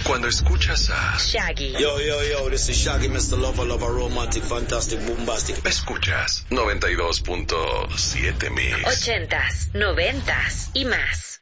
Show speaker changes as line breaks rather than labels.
Cuando escuchas a
Shaggy.
Yo, this is Shaggy, Mr. Lover, romantic, fantastic, bombastic.
Escuchas 92.7 Mix.
80s, 90s y más.